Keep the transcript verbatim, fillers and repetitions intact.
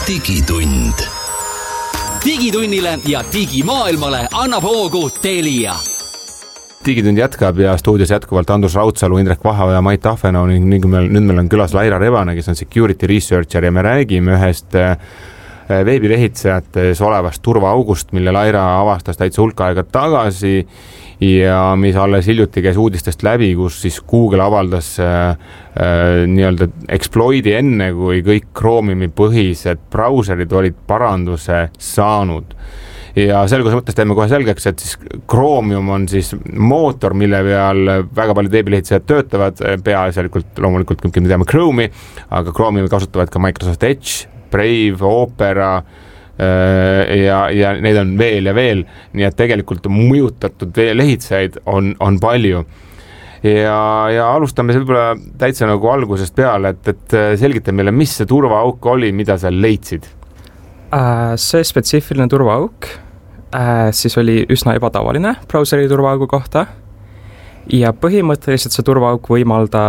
digitund. Digitunnile ja digimaailmale annab hoogu Telia. Digitund jätkab ja stuudios jätkuvalt Andrus Raudsalu, Indrek Vaha ja Mait Tahvenau ning nüüd meil, nüüd meil on külas Laira Rebane, kes on security researcher ja me räägime ühest veebilehitsejates olevast turvaaugust, mille Laira avastas täitsa hulka aega tagasi ja mis alles hiljuti käis uudistest läbi, kus siis Google avaldas äh, äh, nii-öelda exploidi enne, kui kõik Chromiumi põhised brauserid olid paranduse saanud. Ja selgus mõttes teeme kohe selgeks, et siis Chromium on siis mootor, mille peal väga paljud veebilehitsejad töötavad, peaasjalikult loomulikult kõik me teame Chrome'i, aga Chromiumi kasutavad ka Microsoft Edge, Brave, Opera ja, ja neid on veel ja veel, nii et tegelikult mõjutatud lehitsejaid on, on palju. Ja, ja alustame võib-olla täitsa nagu algusest peale, et, et selgita meile, mis see turvaauk oli, mida sa leidsid? See spetsiifiline turvaauk siis oli üsna ebatavaline brauseri turvaaugu kohta ja põhimõtteliselt see turvaauk võimalda